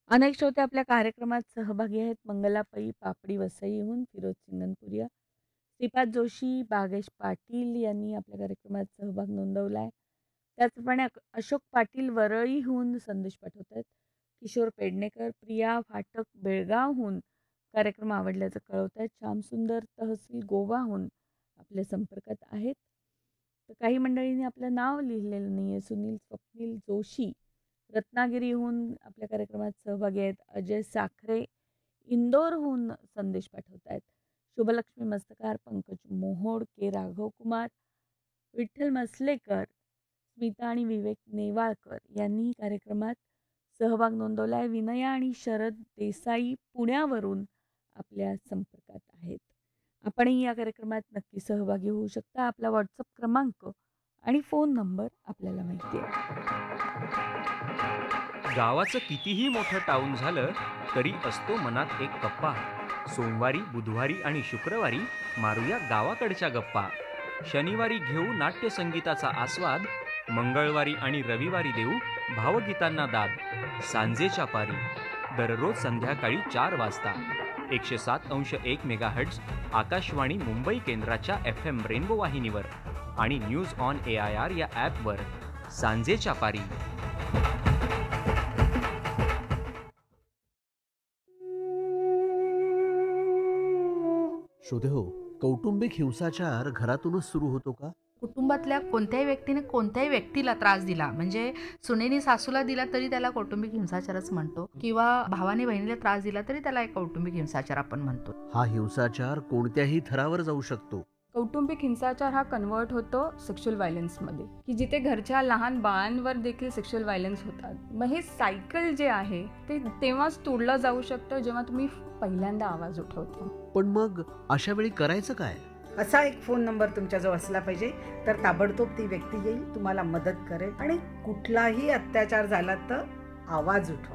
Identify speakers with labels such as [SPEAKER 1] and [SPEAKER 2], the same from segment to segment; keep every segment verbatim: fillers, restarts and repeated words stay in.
[SPEAKER 1] अनेक श्रोते आपल्या कार्यक्रमात सहभागी आहेत. मंगला पै, पापडी वसईहून फिरोज सिंगनपुरिया, श्रीपाद जोशी, बागेश पाटील यांनी आपल्या कार्यक्रमात सहभाग नोंदवला आहे. त्याचप्रमाणे अक अशोक पाटील वरळीहून संदेश पाठवत आहेत. किशोर पेडणेकर, प्रिया फाटक बेळगावहून कार्यक्रम आवडल्याचं कळवत आहेत. श्यामसुंदर तहसील गोवाहून आपल्या संपर्कात आहेत. तर काही मंडळींनी आपलं नाव लिहिलेलं नाही आहे. सुनील स्वप्नील जोशी रत्नागिरीहून आपल्या कार्यक्रमात सहभागी आहेत. अजय साखरे इंदोरहून संदेश पाठवत आहेत. शुभलक्ष्मी मस्तकार, पंकज मोहोड, के राघव कुमार, विठ्ठल मसलेकर, स्मिता आणि विवेक नेवाळकर यांनीही कार्यक्रमात सहभाग नोंदवला आहे. विनया आणि शरद देसाई पुण्यावरून आपल्या संपर्कात आहेत. आपणही या कार्यक्रमात नक्की सहभागी होऊ शकता. आपला व्हॉट्सअप क्रमांक आणि फोन नंबर आपल्याला माहिती आहे.
[SPEAKER 2] गावाचं कितीही मोठं टाऊन झालं तरी असतो मनात एक कप्पा. सोमवारी, बुधवारी आणि शुक्रवारी मारूया गावाकडच्या गप्पा. शनिवारी घेऊ नाट्यसंगीताचा आस्वाद. मंगळवारी आणि रविवारी देऊ भावगीतांना दाद. सांजेच्या पारी दररोज संध्याकाळी चार वाजता एकशे सात अंश एक मेगाहर्ट्झ आकाशवाणी मुंबई केंद्राच्या एफ एम रेनबो वाहिनीवर आणि news on A I R या ॲपवर. सांजेच्या पारी.
[SPEAKER 3] श्रोते हो, कौटुंबिक हिंसाचार घरातूनच सुरू होतो का?
[SPEAKER 4] कुटुंबातल्या कोणत्याही व्यक्तीने कोणत्याही व्यक्तीला त्रास दिला, म्हणजे सुनेनी सासूला दिला तरी त्याला कौटुंबिक हिंसाचारच म्हणतो, किंवा भावाने बहिणीला त्रास दिला तरी त्याला एक कौटुंबिक हिंसाचार आपण म्हणतो.
[SPEAKER 3] हा हिंसाचार कोणत्याही थरावर जाऊ शकतो.
[SPEAKER 5] कौटुंबिक हिंसाचार हा कन्वर्ट होतो सेक्शुअल व्हायलन्समध्ये, की जिथे घरच्या लहान बाळांवर देखील सेक्शुअल व्हायलन्स होतात. मग हे सायकल जे आहे ते तेव्हाच तोडलं जाऊ शकतं जेव्हा तुम्ही पहिल्यांदा आवाज उठवता.
[SPEAKER 3] पण मग अशा वेळी करायचं काय?
[SPEAKER 6] असा एक फोन नंबर तुमच्याजवळ असला पाहिजे, तर ताबडतोब ती व्यक्ती येईल, तुम्हाला मदत करेल आणि कुठलाही अत्याचार झाला तर आवाज उठवा.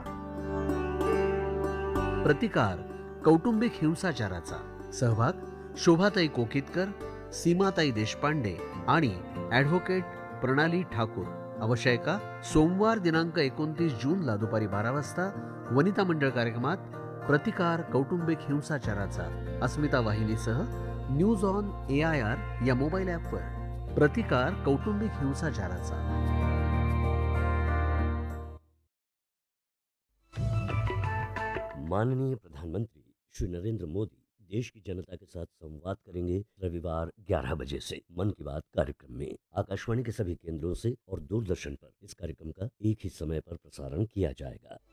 [SPEAKER 3] प्रतिकार कौटुंबिक हिंसाचाराचा. सहभाग शोभाताई कोकितकर, सीमाताई देशपांडे आणि ॲडव्होकेट प्रणाली ठाकूर. अवश्यका सोमवार दिनांक एकोणतीस जूनला दुपारी बारा वाजता वनिता मंडळ कार्यक्रमात प्रतिकार कौटुंबिक हिंसाचाराचा अस्मिता वाहिनीसह news on A I R या मोबाईल ॲपवर. प्रतिकार कौटुंबिक हिंसाचाराचा.
[SPEAKER 7] माननीय प्रधानमंत्री श्री नरेंद्र मोदी देश की जनता के साथ संवाद करेंगे रविवार ग्यारह बजे से मन की बात कार्यक्रम में. आकाशवाणी के सभी केंद्रों से और दूरदर्शन पर इस कार्यक्रम का एक ही समय पर प्रसारण किया जाएगा.